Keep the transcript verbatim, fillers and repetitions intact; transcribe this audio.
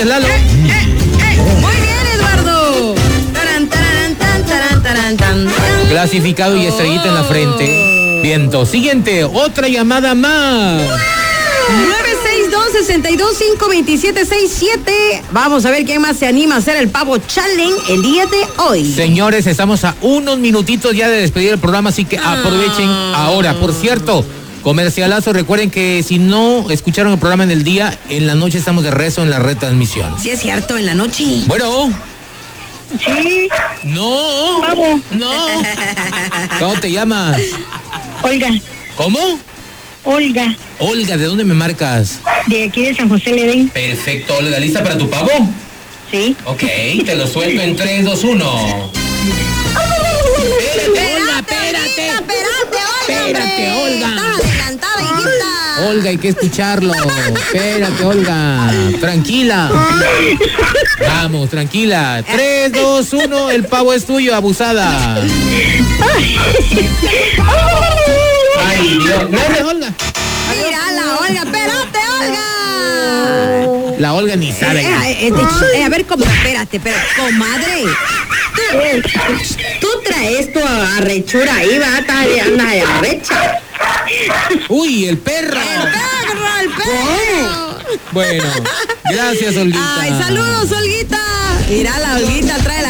Gracias, Lalo. Eh, eh, eh. Muy bien, Eduardo. Taran, taran, tan, taran, taran, tan, tan. Clasificado y estrellita en la frente. Viento. Siguiente, otra llamada más. nueve seis dos, seis dos cinco, dos siete seis siete. Vamos a ver quién más se anima a hacer el Pavo Challenge el día de hoy. Señores, estamos a unos minutitos ya de despedir el programa, así que aprovechen ahora. Por cierto, comercialazo, recuerden que si no escucharon el programa en el día, en la noche estamos de rezo en la retransmisión. Sí, es cierto, en la noche. Bueno. Sí. No. Vamos. No. ¿Cómo te llamas? Olga. ¿Cómo? Olga. Olga, ¿de dónde me marcas? De aquí de San José Ledén. Perfecto, Olga, ¿lista para tu pavo? Sí. Ok, te lo suelto en tres, dos, uno. Espérate, Olga, espérate. Espérate, Olga. Espérate, Olga. Estás adelantada, hijita. Olga, hay que escucharlo. Espérate, Olga. Tranquila. Vamos, tranquila. tres, dos, uno, el pavo es tuyo, abusada. Ay, Dios. Gracias, Olga. Mírala, Olga, espérate, Olga. La Olga ni sabe. Eh, eh, eh, eh, a ver, cómo, espérate, espérate, comadre. Tú, tú traes tu arrechura ahí, va, anda de arrecha. Uy, el perro. El perro, el perro. Bueno, gracias, Olguita. Ay, saludos, Olguita. Mira la Olguita, trae